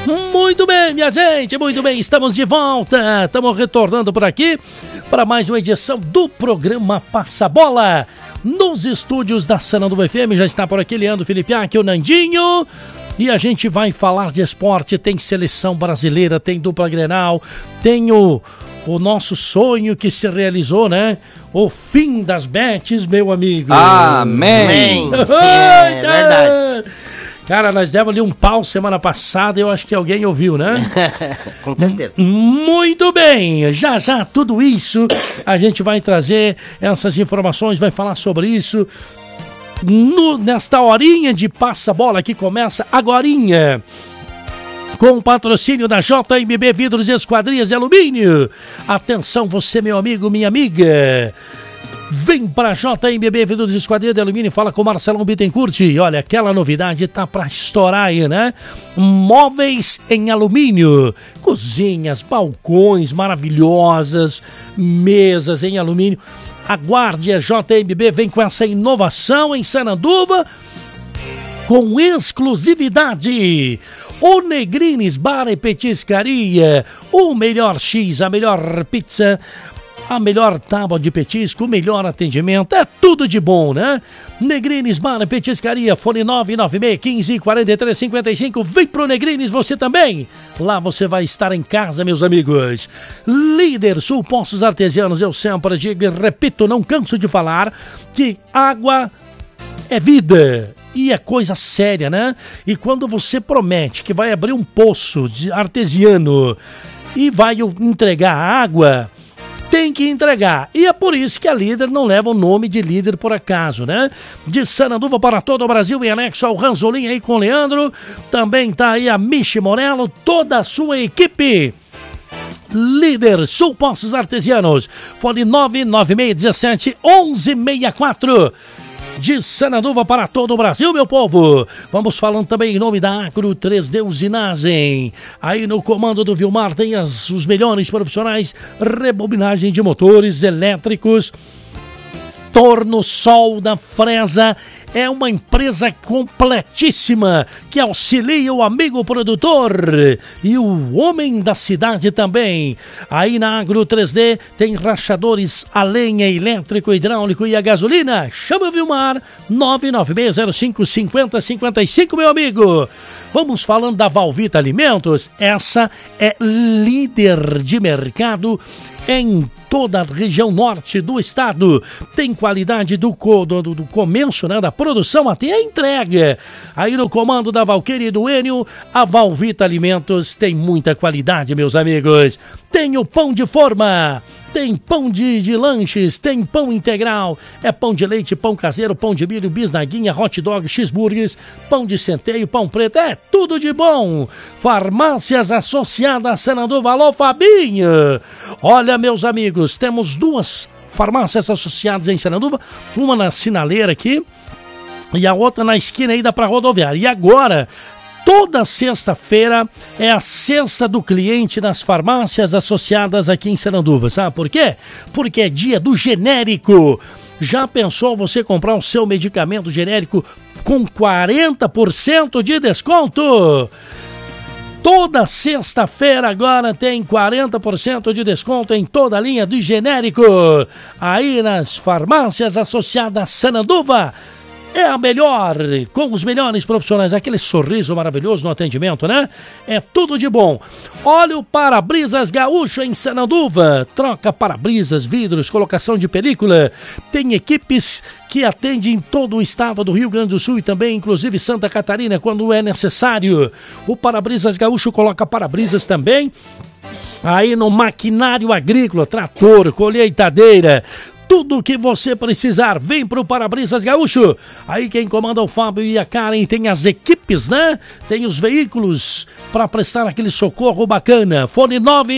Muito bem, minha gente, muito bem, estamos de volta, estamos retornando por aqui para mais uma edição do programa Passa Bola, nos estúdios da Sananduva FM. Já está por aqui Leandro Felipe, aqui o Nandinho, e a gente vai falar de esporte. Tem seleção brasileira, tem dupla Grenal, tem o nosso sonho que se realizou, né? O fim das bets, meu amigo. Amém. É verdade. Cara, nós demos ali um pau semana passada, eu acho que alguém ouviu, né? Com certeza. Muito bem, já tudo isso, a gente vai trazer essas informações, vai falar sobre isso nesta horinha de Passa-Bola que começa agorinha. Com o patrocínio da JMB Vidros e Esquadrias de Alumínio. Atenção você, meu amigo, minha amiga. Vem para JMB Vidros e Esquadrias de Alumínio e fala com o Marcelão Bittencourt. Olha, aquela novidade tá para estourar aí, né? Móveis em alumínio. Cozinhas, balcões maravilhosas, mesas em alumínio. Aguarde, a JMB vem com essa inovação em Sananduva com exclusividade. O Negrines Bar e Petiscaria, o melhor X, a melhor pizza, a melhor tábua de petisco, o melhor atendimento, é tudo de bom, né? Negrines Bar e Petiscaria, fone 996-15-43-55, vem pro Negrines você também, lá você vai estar em casa, meus amigos. Líder Sul Poços Artesianos, eu sempre digo e repito, não canso de falar, que água é vida. E é coisa séria, né? E quando você promete que vai abrir um poço de artesiano e vai entregar água, tem que entregar. E é por isso que a Líder não leva o nome de Líder por acaso, né? De Sananduva para todo o Brasil, em anexo ao Ranzolim aí com o Leandro. Também tá aí a Michi Morello, toda a sua equipe. Líder Sul Poços Artesianos, fone 99617-1164. De Sananduva para todo o Brasil, meu povo. Vamos falando também em nome da Agro 3D Usinagem. Aí no comando do Vilmar tem os melhores profissionais, rebobinagem de motores elétricos, Torno, solda, fresa. É uma empresa completíssima que auxilia o amigo produtor e o homem da cidade também. Aí na Agro 3D tem rachadores a lenha, elétrico, hidráulico e a gasolina. Chama o Vilmar, 99605-5055, meu amigo. Vamos falando da Valvita Alimentos. Essa é líder de mercado em toda a região norte do estado. Tem qualidade do começo, né, da produção até a entrega. Aí no comando da Valquíria e do Enio, a Valvita Alimentos tem muita qualidade, meus amigos. Tem o pão de forma, tem pão de lanches, tem pão integral, é pão de leite, pão caseiro, pão de milho, bisnaguinha, hot dog, cheeseburgers, pão de centeio, pão preto, é tudo de bom. Farmácias Associadas a Sananduva, alô Fabinho. Olha, meus amigos, temos duas farmácias associadas em Sananduva, uma na Sinaleira aqui e a outra na esquina aí da pra rodoviária. E agora, toda sexta-feira é a sexta do cliente nas farmácias associadas aqui em Sananduva. Sabe por quê? Porque é dia do genérico. Já pensou você comprar o seu medicamento genérico com 40% de desconto? Toda sexta-feira agora tem 40% de desconto em toda a linha de genérico. Aí nas farmácias associadas a Sananduva. É a melhor, com os melhores profissionais, aquele sorriso maravilhoso no atendimento, né? É tudo de bom. Olha o Para-Brisas Gaúcho em Sananduva. Troca para-brisas, vidros, colocação de película. Tem equipes que atendem todo o estado do Rio Grande do Sul e também, inclusive, Santa Catarina, quando é necessário. O Para-Brisas Gaúcho coloca para-brisas também. Aí no maquinário agrícola, trator, colheitadeira, tudo o que você precisar, vem pro Para-Brisas Gaúcho. Aí quem comanda o Fábio e a Karen, tem as equipes, né? Tem os veículos para prestar aquele socorro bacana. Fone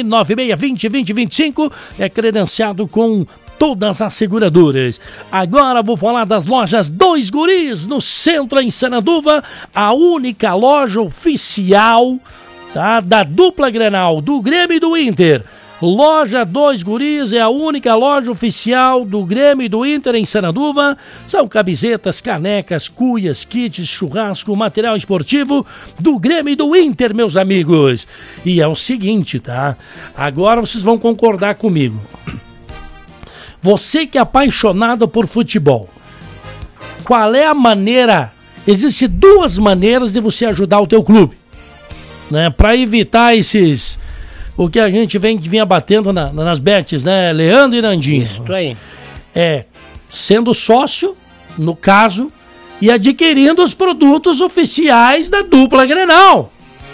99620-2025 é credenciado com todas as seguradoras. Agora vou falar das lojas Dois Guris, no centro em Sananduva, a única loja oficial, tá, da dupla Grenal, do Grêmio e do Inter. Loja 2 Guris é a única loja oficial do Grêmio e do Inter em Sananduva. São camisetas, canecas, cuias, kits, churrasco, material esportivo do Grêmio e do Inter, meus amigos. E é o seguinte, tá? Agora vocês vão concordar comigo. Você que é apaixonado por futebol, qual é a maneira? Existem duas maneiras de você ajudar o teu clube, né? Para evitar esses... O que a gente vinha batendo nas bets, né? Leandro e Nandinho. Isso aí. É sendo sócio, no caso, e adquirindo os produtos oficiais da dupla Grenal.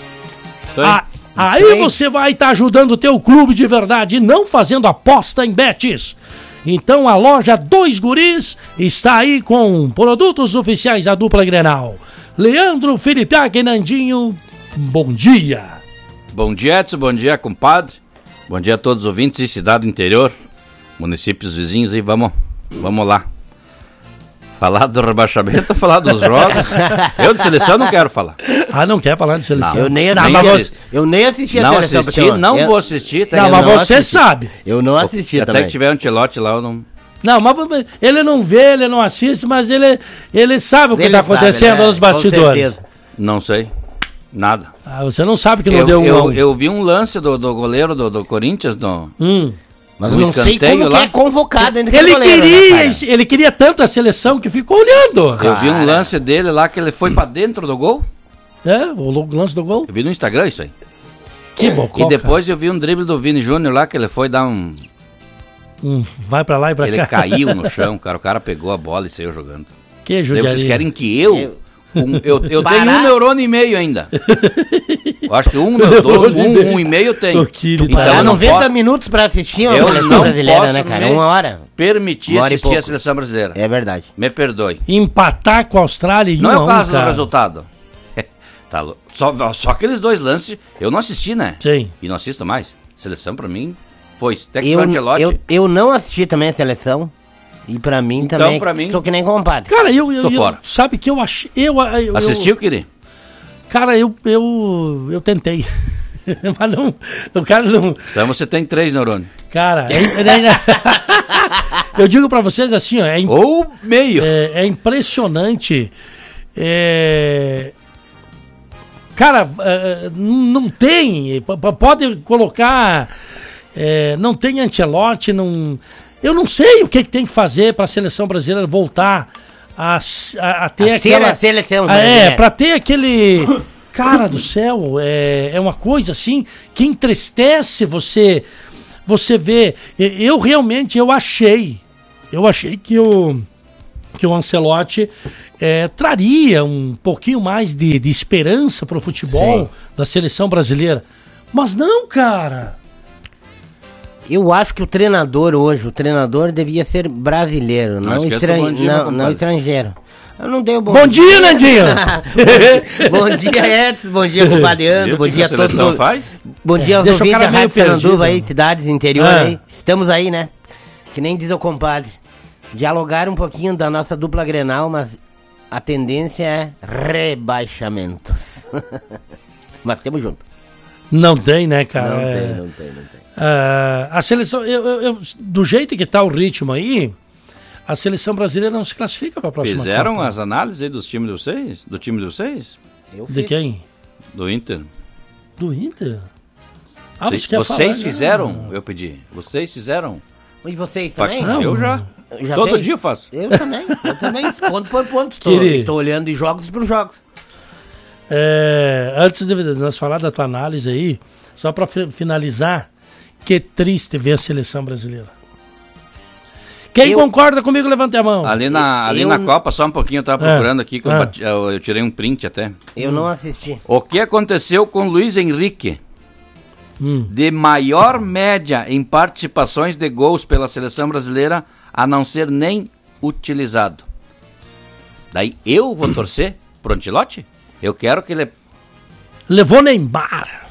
Aí você vai estar ajudando o teu clube de verdade e não fazendo aposta em bets. Então a loja 2 Guris está aí com produtos oficiais da dupla Grenal. Leandro, Felipe e Nandinho, bom dia. Bom dia, Edson, bom dia, compadre. Bom dia a todos os ouvintes e cidade interior, municípios vizinhos aí, vamos lá. Falar do rebaixamento ou falar dos jogos? Eu de seleção não quero falar. Ah, não quer falar de seleção? Eu nem assisti a seleção. Vou assistir. Não, mas você sabe. Eu não assisti até também. que tiver um Ancelotti lá, eu não... Não, mas ele não vê, ele não assiste, mas ele sabe o que está acontecendo nos bastidores. Não sei. Nada. Ah, você não sabe que não deu um... Eu vi um lance do goleiro do Corinthians Mas eu não sei como que é convocado ainda. Ele queria tanto a seleção que ficou olhando. Eu vi um lance dele lá que ele foi pra dentro do gol. É, o lance do gol. Eu vi no Instagram isso aí. Que bococa. E depois eu vi um drible do Vini Júnior lá que ele foi dar um... vai pra lá e pra cá. Ele caiu no chão, cara. O cara pegou a bola e saiu jogando. Que judiaria. Vocês querem que eu tenho 1 neurônio e meio ainda. Eu acho que 1,5 eu tenho. Então 90 minutos pra assistir a seleção brasileira, né, cara? 1 hora. Permitir assistir a seleção brasileira. É verdade. Me perdoe. Empatar com a Austrália em 1-1, não é o caso do resultado. Tá, só aqueles 2 lances eu não assisti, né? Sim. E não assisto mais. Seleção pra mim foi eu não assisti também a seleção. E pra mim então, também, pra mim, sou que nem compadre. Cara, eu sabe que eu achei... Assistiu, Kiri? Cara, eu tentei. Mas não, o cara não... Então você tem 3 neurônios. Cara, eu digo pra vocês assim, ó... Ou meio. É impressionante. Cara, não tem... Pode colocar... não tem Ancelotti, não... Eu não sei o que tem que fazer para a seleção brasileira voltar a ter aquela... seleção para ter aquele... Cara do céu, é uma coisa assim que entristece você ver. Eu realmente achei que o Ancelotti traria um pouquinho mais de esperança para o futebol da seleção brasileira. Mas não, cara... Eu acho que o treinador devia ser brasileiro, não estrangeiro. Eu não dei o bom dia, Nandinho! Bom dia, Edson, bom dia, compadre Leandro, bom dia a todos. Bom dia aos ouvintes da Rádio Sananduva aí, cidades interior aí. Estamos aí, né? Que nem diz o compadre. Dialogar um pouquinho da nossa dupla Grenal, mas a tendência é rebaixamentos. Mas temos junto. Não tem, né, cara? Não tem. A seleção, do jeito que tá o ritmo aí, a seleção brasileira não se classifica para a próxima Fizeram Copa. As análises aí dos times de vocês? Do time de vocês? De quem? Do Inter. Do Inter? Vocês fizeram? Eu pedi. Vocês fizeram? E vocês também? Não, eu já todo dia eu faço. Eu também. Ponto por ponto. Estou olhando de jogos por jogos. Antes de nós falar da tua análise aí, só para finalizar, que triste ver a seleção brasileira. Quem concorda comigo, levante a mão. Ali na Copa, só um pouquinho, eu tava procurando aqui, que eu tirei um print até. Eu não assisti. O que aconteceu com Luiz Henrique? De maior média em participações de gols pela seleção brasileira, a não ser nem utilizado. Daí eu vou torcer pro Ancelotti? Eu quero que ele... Levou Neymar.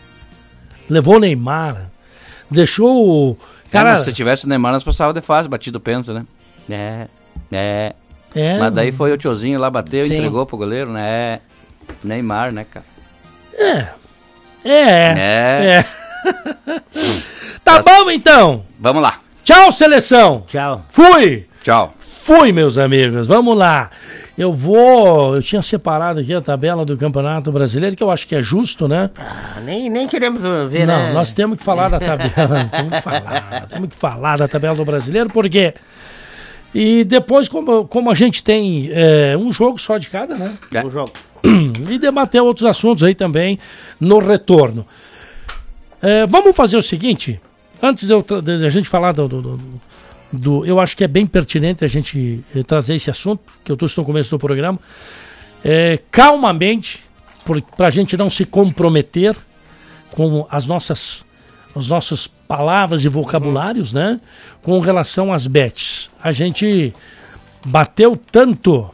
Deixou o... Cara, mas se tivesse o Neymar, nós passávamos de fase, batido o pênalti, né? Mas daí foi o tiozinho lá, bateu e entregou pro goleiro, né? Neymar, né, cara? Tá bom, então. Vamos lá. Tchau, seleção. Tchau. Fui. Tchau. Fui, meus amigos. Vamos lá. Eu tinha separado aqui a tabela do Campeonato Brasileiro, que eu acho que é justo, né? Nem queremos ver, não, né? Não, nós temos que falar da tabela. temos que falar da tabela do Brasileiro, porque... E depois, como a gente tem um jogo só de cada, né? Um jogo. E debater outros assuntos aí também no retorno. Vamos fazer o seguinte, antes de a gente falar eu acho que é bem pertinente a gente trazer esse assunto, que eu estou no começo do programa, calmamente, para a gente não se comprometer com as nossas palavras e vocabulários, né? Com relação às bets. A gente bateu tanto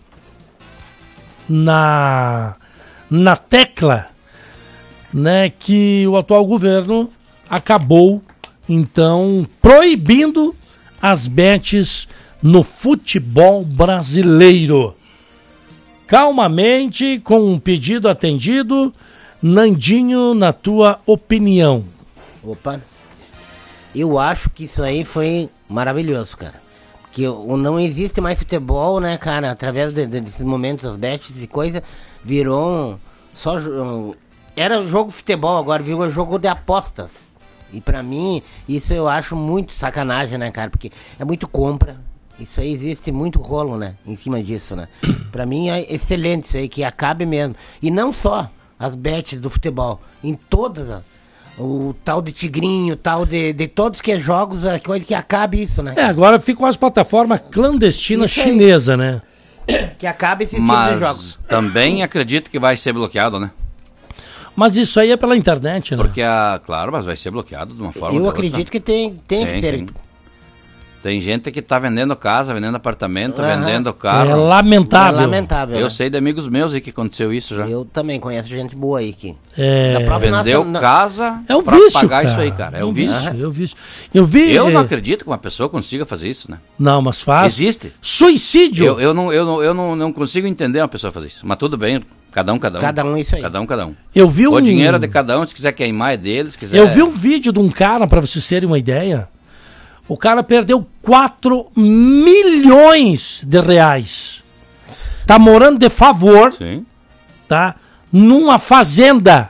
na tecla, né, que o atual governo acabou, então, proibindo as bets no futebol brasileiro. Calmamente, com um pedido atendido, Nandinho, na tua opinião. Opa, eu acho que isso aí foi maravilhoso, cara. Porque não existe mais futebol, né, cara? Através desses momentos, as bets e coisa, virou era jogo de futebol, agora virou jogo de apostas. E pra mim, isso eu acho muito sacanagem, né, cara? Porque é muito compra. Isso aí existe muito rolo, né? Em cima disso, né? Pra mim é excelente isso aí, que acabe mesmo. E não só as bets do futebol, em todas o tal de tigrinho, tal de todos que é jogos, a coisa que acabe isso, né? Agora ficam as plataformas clandestinas chinesas, né? Que acabe esse tipo de jogos. Mas também acredito que vai ser bloqueado, né? Mas isso aí é pela internet, né? Porque, claro, mas vai ser bloqueado de uma forma ou Eu de acredito outra. que tem que ser. Sim. Tem gente que tá vendendo casa, vendendo apartamento, vendendo carro. É lamentável. É lamentável. Eu né? sei de amigos meus aí que aconteceu isso já. Eu também conheço gente boa aí que... Vendeu casa é um pra vício, pagar cara. isso aí, cara. É um vício. É um vício. Eu não acredito que uma pessoa consiga fazer isso, né? Não, mas faz. Existe. Suicídio. Eu não consigo entender uma pessoa fazer isso. Mas tudo bem, cada um. Cada um isso aí. Cada um. Eu vi O dinheiro é de cada um, se quiser queimar é deles. Quiser... Eu vi um vídeo de um cara, pra vocês terem uma ideia. O cara perdeu 4 milhões de reais. Tá morando de favor. Sim. Tá? Numa fazenda.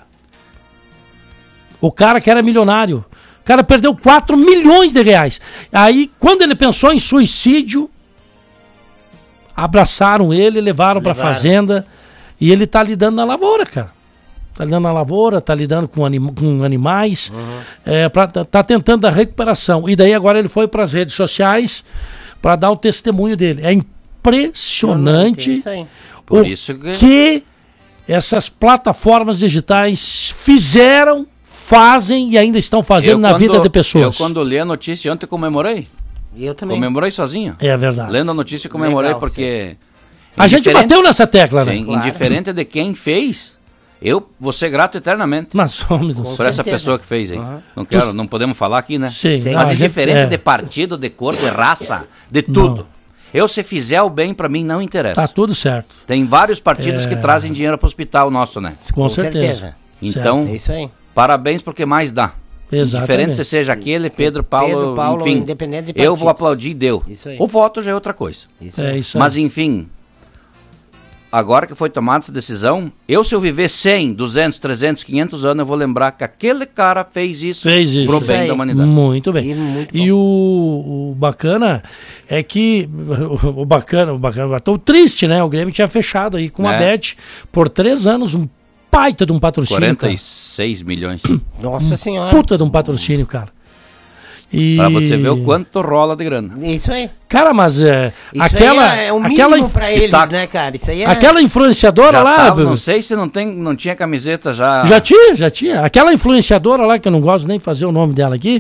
O cara que era milionário. O cara perdeu 4 milhões de reais. Aí, quando ele pensou em suicídio, abraçaram ele, levaram pra fazenda. E ele tá lidando na lavoura, cara. Tá lidando na lavoura, tá lidando com animais, tá tentando a recuperação. E daí agora ele foi para as redes sociais para dar o testemunho dele. É impressionante Por isso que essas plataformas digitais fazem e ainda estão fazendo na vida de pessoas. Eu quando li a notícia ontem comemorei. Eu também. Comemorei sozinho. É verdade. Lendo a notícia comemorei. Legal, porque... A gente bateu nessa tecla, sim, né? Claro. Indiferente de quem fez... Eu vou ser grato eternamente. Mas somos por essa pessoa que fez aí. Não podemos falar aqui, né? Sim. Mas indiferente de partido, de cor, de raça, de tudo. Não. Eu, se fizer o bem, pra mim, não interessa. Tá tudo certo. Tem vários partidos que trazem dinheiro pro hospital nosso, né? Com certeza. Então, é isso aí. Parabéns porque mais dá. Exatamente. Indiferente se seja aquele, Pedro, Paulo, enfim. Independente de eu vou aplaudir e deu. O voto já é outra coisa. Isso Mas, enfim... Agora que foi tomada essa decisão, se eu viver 100, 200, 300, 500 anos, eu vou lembrar que aquele cara fez isso pro bem da humanidade. Muito bem. E o bacana é que, o bacana, tão triste, né? O Grêmio tinha fechado aí com a Bet por 3 anos, um baita de um patrocínio. 46 milhões. Nossa senhora. Puta de um patrocínio, cara. Pra você ver o quanto rola de grana. Isso aí. Cara, mas aquela é o mínimo pra eles, né, cara? Isso aí é... Aquela influenciadora lá... não sei se não tinha camiseta já... Já tinha. Aquela influenciadora lá, que eu não gosto nem de fazer o nome dela aqui...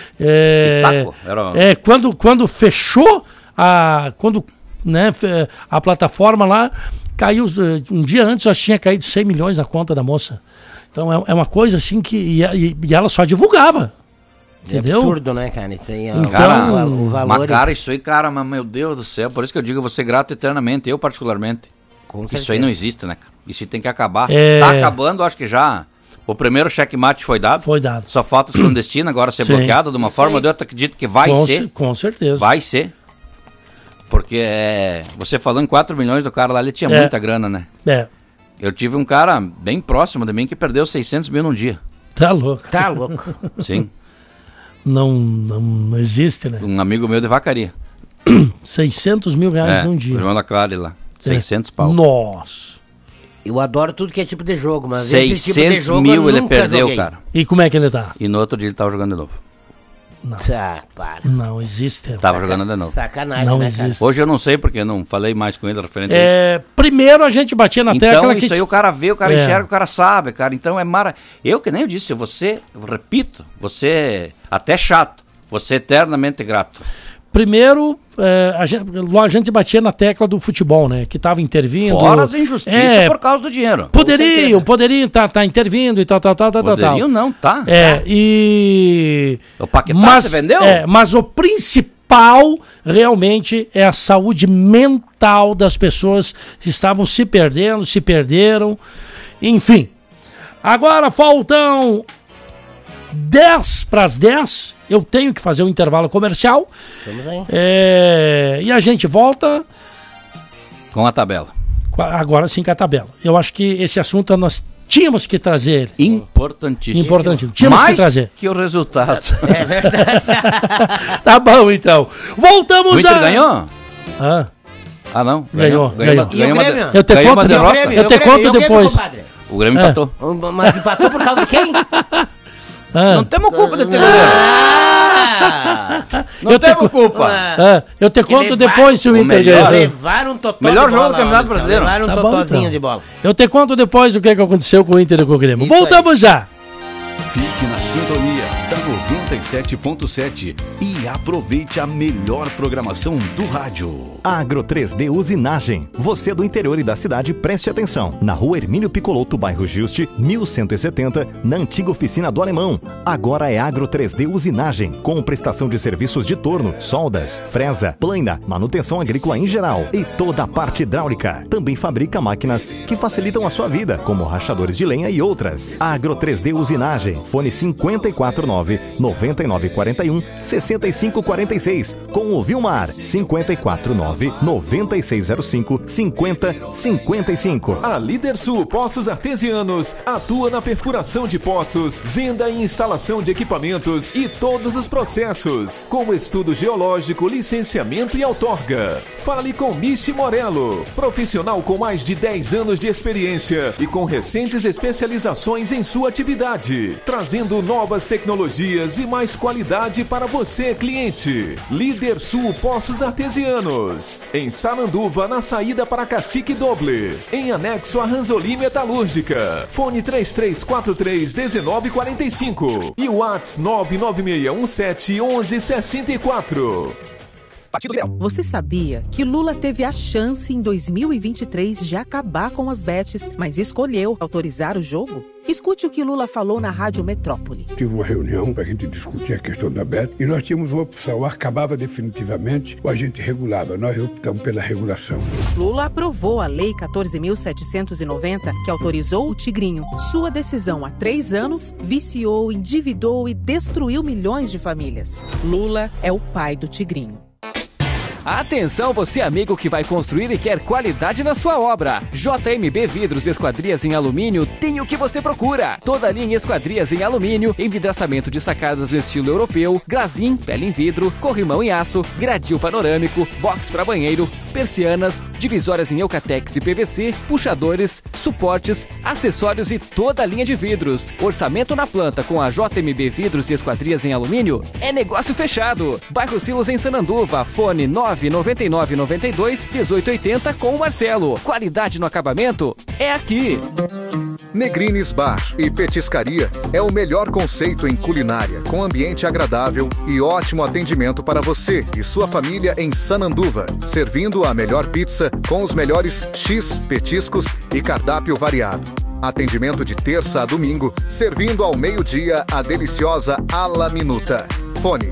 Quando fechou a plataforma lá, caiu... Um dia antes, já tinha caído 100 milhões na conta da moça. Então é uma coisa assim que... E ela só divulgava. Entendeu? É absurdo, né, cara? Isso aí é o valor. Mas, cara, isso aí, cara, mas, meu Deus do céu. Por isso que eu digo, eu vou ser grato eternamente, eu particularmente. Isso aí não existe, né, cara? Isso aí tem que acabar. Tá acabando, acho que já. O primeiro checkmate foi dado. Foi dado. Só falta os clandestinos agora ser bloqueado de uma forma ou de outra. Acredito que vai ser. Com certeza. Vai ser. Porque você falando 4 milhões do cara lá, ele tinha muita grana, né? Eu tive um cara bem próximo de mim que perdeu 600 mil num dia. Tá louco. Sim. Não existe, né? Um amigo meu de Vacaria. 600 mil reais num dia. O irmão da Clara lá. 600 pau. Nossa. Eu adoro tudo que é tipo de jogo, mas 600 esse tipo de jogo mil ele perdeu, joguei. Cara. E como é que ele tá? E no outro dia ele tava jogando de novo. Não. Para. Não existe. Tava jogando de novo. Sacanagem, não né, existe. Hoje eu não sei porque eu não falei mais com ele referente a isso. Primeiro a gente batia na tecla então, isso aí o cara vê, o cara enxerga, o cara sabe, cara. Então é Eu que nem eu disse, repito, você é até chato, você é eternamente grato. Primeiro, a gente batia na tecla do futebol, né? Que estava intervindo. Fora as injustiças por causa do dinheiro. Poderiam tá intervindo e tal. Poderiam não, tá. O Paquetá você vendeu? Mas o principal realmente é a saúde mental das pessoas que estavam se perderam. Enfim. Agora faltam 10 para as 10. Eu tenho que fazer um intervalo comercial. Vamos aí. E a gente volta... Com a tabela. Agora sim com a tabela. Eu acho que esse assunto nós tínhamos que trazer. Importantíssimo. Tínhamos mais que trazer. Que o resultado. É verdade. Tá bom, então. Voltamos o Inter ganhou? Não. Ganhou. Eu te conto depois. O Grêmio empatou. Mas empatou por causa de quem? Não temos culpa de ter Não temos culpa. Eu te conto depois se o Inter ganhou. Levaram um totó melhor jogo do Campeonato Brasileiro. Levaram um totózinho de bola. Eu te conto depois o que aconteceu com o Inter e com o Grêmio. Voltamos já. Fique na sintonia da 97.7 e aproveite a melhor programação do rádio. Agro 3D Usinagem. Você do interior e da cidade, preste atenção. Na rua Hermínio Picoloto, bairro Juste, 1170, na antiga oficina do Alemão. Agora é Agro 3D Usinagem, com prestação de serviços de torno, soldas, fresa, plana, manutenção agrícola em geral e toda a parte hidráulica. Também fabrica máquinas que facilitam a sua vida, como rachadores de lenha e outras. Agro 3D Usinagem. Fone 549-9941-6546. Com o Vilmar, 549-9605-5055. A Líder Sul Poços Artesianos atua na perfuração de poços, venda e instalação de equipamentos e todos os processos, como estudo geológico, licenciamento e outorga. Fale com Michi Morello, profissional com mais de 10 anos de experiência e com recentes especializações em sua atividade, trazendo novas tecnologias e mais qualidade para você, cliente. Líder Sul Poços Artesianos, em Sananduva, na saída para Cacique Doble, em anexo a Ranzoli Metalúrgica. Fone 3343-1945 e WhatsApp 99617-1164. Você sabia que Lula teve a chance em 2023 de acabar com as bets, mas escolheu autorizar o jogo? Escute o que Lula falou na Rádio Metrópole. Tive uma reunião para a gente discutir a questão da bet e nós tínhamos uma opção, ou acabava definitivamente ou a gente regulava. Nós optamos pela regulação. Lula aprovou a Lei 14.790, que autorizou o Tigrinho. Sua decisão há 3 anos viciou, endividou e destruiu milhões de famílias. Lula é o pai do Tigrinho. Atenção, você amigo que vai construir e quer qualidade na sua obra. JMB Vidros e Esquadrias em Alumínio tem o que você procura. Toda a linha esquadrias em alumínio, envidraçamento de sacadas no estilo europeu, glazim, pele em vidro, corrimão em aço, gradil panorâmico, box para banheiro, persianas, divisórias em Eucatex e PVC, puxadores, suportes, acessórios e toda a linha de vidros. Orçamento na planta com a JMB Vidros e Esquadrias em Alumínio é negócio fechado. Bairro Silos em Sananduva, fone 99992-1880 com o Marcelo. Qualidade no acabamento é aqui. Negrines Bar e Petiscaria é o melhor conceito em culinária, com ambiente agradável e ótimo atendimento para você e sua família em Sananduva, servindo a melhor pizza com os melhores X, petiscos e cardápio variado. Atendimento de terça a domingo, servindo ao meio-dia a deliciosa Alla Minuta. Fone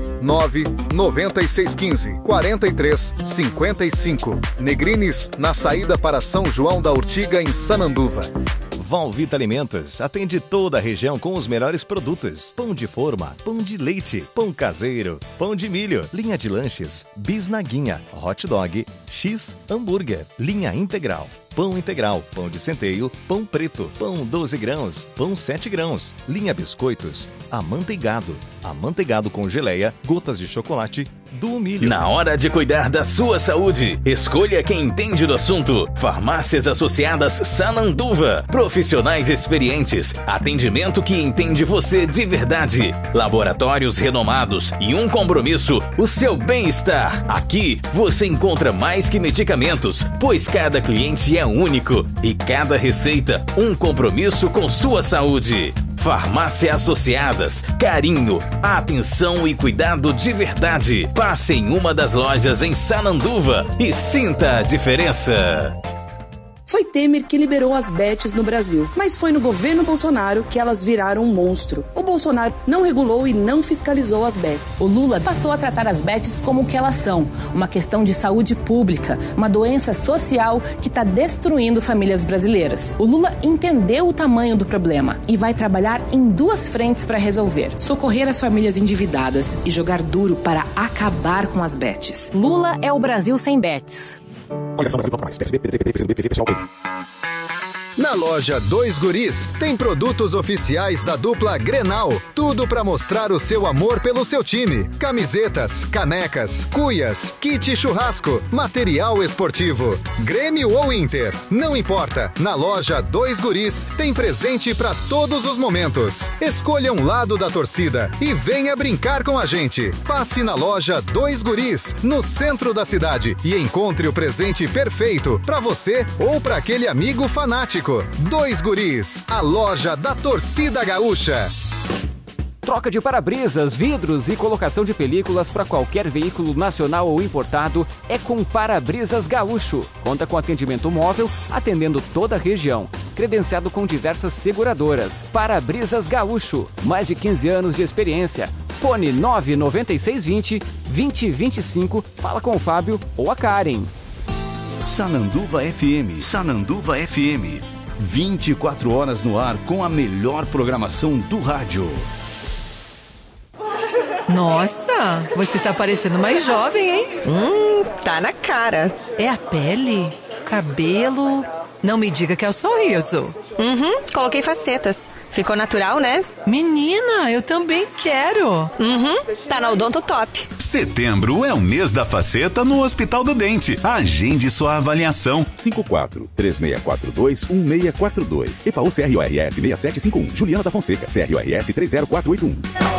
99615-4355. Negrines, na saída para São João da Urtiga, em Sananduva. Valvita Alimentos atende toda a região com os melhores produtos. Pão de forma, pão de leite, pão caseiro, pão de milho, linha de lanches, bisnaguinha, hot dog, X hambúrguer, linha integral. Pão integral, pão de centeio, pão preto, pão 12 grãos, pão 7 grãos, linha biscoitos, amanteigado com geleia, gotas de chocolate, do milho. Na hora de cuidar da sua saúde, escolha quem entende do assunto. Farmácias Associadas Sananduva. Profissionais experientes, atendimento que entende você de verdade. Laboratórios renomados e um compromisso, o seu bem-estar. Aqui você encontra mais que medicamentos, pois cada cliente é único e cada receita um compromisso com sua saúde. Farmácia Associadas, carinho, atenção e cuidado de verdade. Passe em uma das lojas em Sananduva e sinta a diferença. Foi Temer que liberou as bets no Brasil, mas foi no governo Bolsonaro que elas viraram um monstro. O Bolsonaro não regulou e não fiscalizou as bets. O Lula passou a tratar as bets como o que elas são, uma questão de saúde pública, uma doença social que está destruindo famílias brasileiras. O Lula entendeu o tamanho do problema e vai trabalhar em duas frentes para resolver: socorrer as famílias endividadas e jogar duro para acabar com as bets. Lula é o Brasil sem bets. Na loja Dois Guris tem produtos oficiais da dupla Grenal. Tudo para mostrar o seu amor pelo seu time. Camisetas, canecas, cuias, kit churrasco, material esportivo. Grêmio ou Inter, não importa. Na loja Dois Guris tem presente para todos os momentos. Escolha um lado da torcida e venha brincar com a gente. Passe na loja Dois Guris, no centro da cidade, e encontre o presente perfeito para você ou para aquele amigo fanático. Dois Guris, a loja da torcida gaúcha. Troca de para-brisas, vidros e colocação de películas para qualquer veículo nacional ou importado é com Para-Brisas Gaúcho. Conta com atendimento móvel, atendendo toda a região. Credenciado com diversas seguradoras. Para-Brisas Gaúcho, mais de 15 anos de experiência. Fone 99620-2025. Fala com o Fábio ou a Karen. Sananduva FM. 24 horas no ar com a melhor programação do rádio. Nossa, você tá parecendo mais jovem, hein? Tá na cara. É a pele? Cabelo? Não me diga que é o sorriso. Coloquei facetas. Ficou natural, né? Menina, eu também quero. Tá na Odonto Top. Setembro é o mês da faceta no Hospital do Dente. Agende sua avaliação. 54-3642-1642. EPAU CRORS 6751. Juliana da Fonseca, CRORS 30481.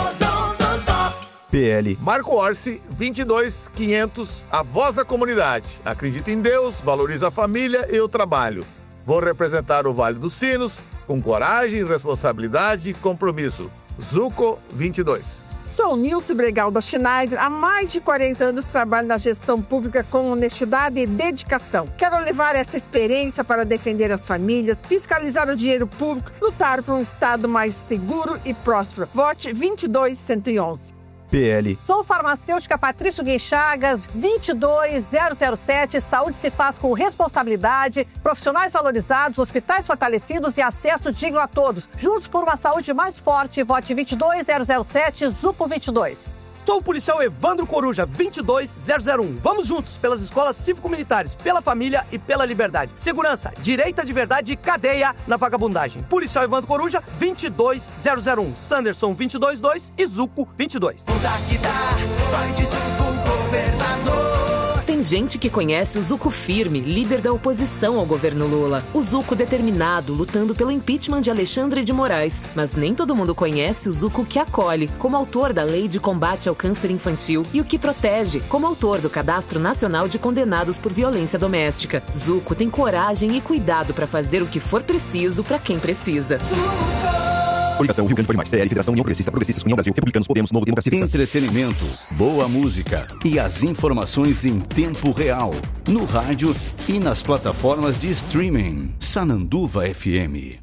PL Marco Orsi 22500, a voz da comunidade. Acredita em Deus, valoriza a família e o trabalho. Vou representar o Vale dos Sinos com coragem, responsabilidade e compromisso. Zuco 22. Sou Nilce Bregal da Schneider. Há mais de 40 anos trabalho na gestão pública com honestidade e dedicação. Quero levar essa experiência para defender as famílias, fiscalizar o dinheiro público, lutar por um Estado mais seguro e próspero. Vote 22111. PL. Sou farmacêutica Patrício Gueixagas, 22007. Saúde se faz com responsabilidade, profissionais valorizados, hospitais fortalecidos e acesso digno a todos. Juntos por uma saúde mais forte. Vote 22007, Zupo 22. Sou o policial Evandro Coruja, 22001. Vamos juntos pelas escolas cívico-militares, pela família e pela liberdade. Segurança, direita de verdade e cadeia na vagabundagem. Policial Evandro Coruja, 22001. Sanderson, 222 e Zuco, 22. Tem gente que conhece o Zuco firme, líder da oposição ao governo Lula. O Zuco determinado, lutando pelo impeachment de Alexandre de Moraes. Mas nem todo mundo conhece o Zuco que acolhe, como autor da Lei de Combate ao Câncer Infantil, e o que protege, como autor do Cadastro Nacional de Condenados por Violência Doméstica. Zuco tem coragem e cuidado para fazer o que for preciso para quem precisa. Coligação Rio Grande Pode Mais, PL, Federação União Progressista, Progressistas, União Brasil, Republicanos, Podemos, Novo Democracia. Entretenimento, boa música e as informações em tempo real, no rádio e nas plataformas de streaming. Sananduva FM.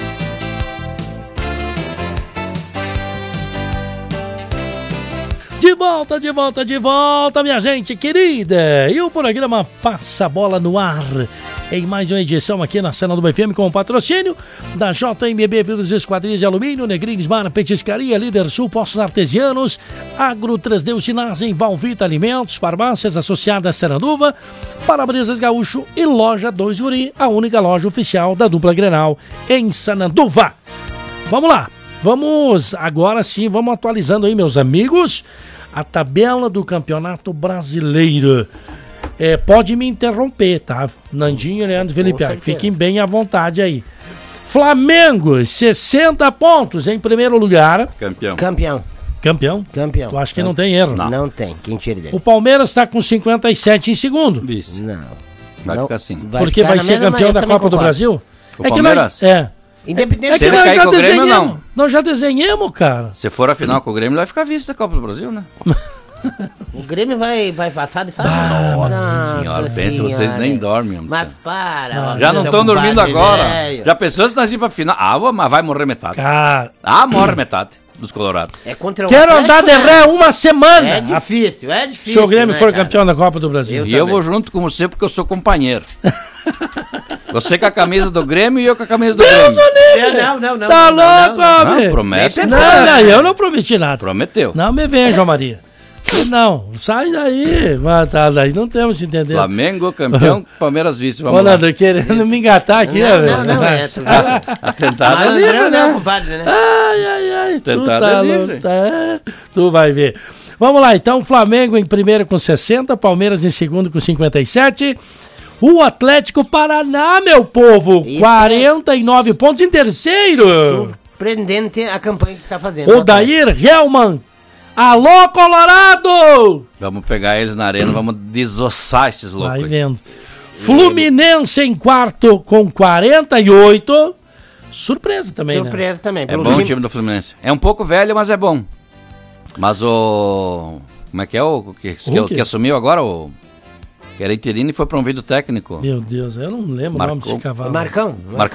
De de volta, minha gente querida. E o programa Passa a Bola no Ar em mais uma edição aqui na Sananduva FM com o patrocínio da JMB Vidros Esquadrias de Alumínio, Negrines Bar, Petiscaria, Líder Sul, Postos Artesianos, Agro 3D Usinagem, Valvita Alimentos, Farmácias Associadas Sananduva, Para-Brisas Gaúcho e Loja 2 Guri, a única loja oficial da dupla Grenal em Sananduva. Vamos lá. Vamos, agora sim, vamos atualizando aí, meus amigos, a tabela do Campeonato Brasileiro. Pode me interromper, tá? Nandinho e Leandro Felipe, fiquem bem à vontade aí. Flamengo, 60 pontos em primeiro lugar. Campeão. Tu acha que não tem erro? Não tem, quem tira dele. O Palmeiras está com 57 em segundo. Isso. Não. Vai ficar assim. Porque vai ser campeão da Copa do Brasil? O Palmeiras? Independente se ele cair com o Grêmio, não. Nós já desenhamos, cara. Se for a final com o Grêmio, ele vai ficar vice da Copa do Brasil, né? O Grêmio vai passar de fase. Nossa senhora, pensa, vocês nem dormem. Mas para. Já não estão dormindo agora. Já pensou se nós ir pra final? Mas vai morrer metade. Cara. Morre metade dos Colorados. Quero andar de ré uma semana. É difícil. Se o Grêmio for campeão da Copa do Brasil. Eu vou junto com você porque eu sou companheiro. Você com a camisa do Grêmio e eu com a camisa do Grêmio. Não. Tá louco, homem? Não, promete. Não, eu não prometi nada. Prometeu. Não me vem, João Maria. Não, sai daí. Mas tá, daí não temos que entender. Flamengo campeão, Palmeiras vice. Vamos lá. Nando, querendo me engatar aqui, velho. Não, Atentado é livre, né? Compadre, né? Ai. Atentado é livre. Tu vai ver. Vamos lá, então, Flamengo em primeiro com 60, Palmeiras em segundo com 57. O Atlético Paraná, meu povo, 49 pontos em terceiro. Surpreendente a campanha que está fazendo. Odair Hellman. Alô, Colorado! Vamos pegar eles na arena, vamos desossar esses loucos. Vai vendo. Fluminense em quarto com 48. Surpresa também, Surpresa também. É bom o time do Fluminense. É um pouco velho, mas é bom. Mas o... Como é que é o que assumiu agora? Que era interino e foi promovido técnico. Meu Deus, eu não lembro o nome desse cavalo. Marcão.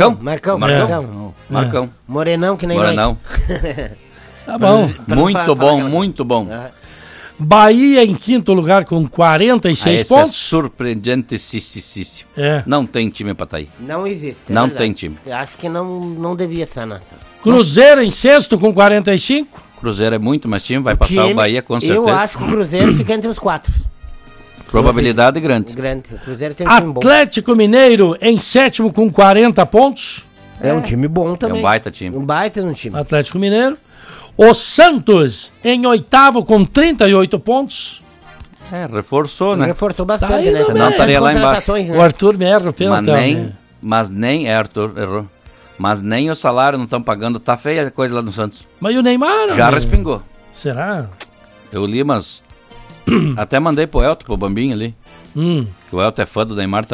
Morenão que nem Morenão. Tá bom. Muito bom. Bahia em quinto lugar com 46 pontos. É surpreendente, sim. Não tem time pra estar aí. Não existe. Não tem time. Eu acho que não devia estar nessa. Cruzeiro em sexto com 45. Cruzeiro é muito mais time, vai passar o Bahia com certeza. Eu acho que o Cruzeiro fica entre os 4. Probabilidade grande. O Cruzeiro tem um time bom. Atlético Mineiro em sétimo com 40 pontos. É um time bom também. É um baita time. Um baita no time. Atlético Mineiro. O Santos em oitavo com 38 pontos. Reforçou, né? Reforçou bastante, né? Senão estaria lá embaixo. Né? O Arthur me erra o pênalti. Mas nem Arthur errou. Mas nem o salário não estão pagando. Tá feia a coisa lá no Santos. Mas e o Neymar? Já respingou. Será? Eu li, mas até mandei pro Elton, pro Bambinho ali. Que o Elton é fã do Neymar também.